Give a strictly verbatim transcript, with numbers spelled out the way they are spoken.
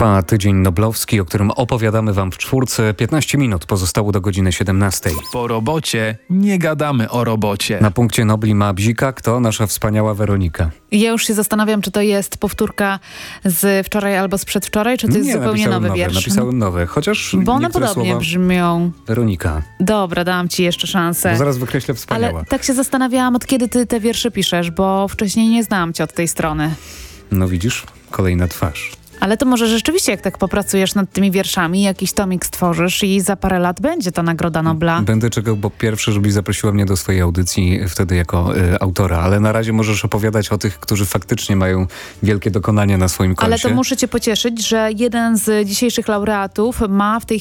Trwa tydzień noblowski, o którym opowiadamy wam w czwórce. piętnaście minut pozostało do godziny siedemnastej. Po robocie nie gadamy o robocie. Na punkcie Nobli ma bzika. Kto? Nasza wspaniała Weronika. Ja już się zastanawiam, czy to jest powtórka z wczoraj albo z przedwczoraj, czy to jest Nie, zupełnie napisałem nowy nowe, wiersz. Napisałem nowe, chociaż Bo one niektóre podobnie słowa... brzmią. Weronika. Dobra, dam ci jeszcze szansę. Bo zaraz wykreślę wspaniała. Ale tak się zastanawiałam, od kiedy ty te wiersze piszesz, bo wcześniej nie znałam cię od tej strony. No widzisz? Kolejna twarz. Ale to może rzeczywiście, jak tak popracujesz nad tymi wierszami, jakiś tomik stworzysz i za parę lat będzie ta Nagroda Nobla. Będę czekał, bo pierwsze, żebyś zaprosiła mnie do swojej audycji wtedy jako y, autora, ale na razie możesz opowiadać o tych, którzy faktycznie mają wielkie dokonania na swoim koncie. Ale to muszę cię pocieszyć, że jeden z dzisiejszych laureatów ma w tej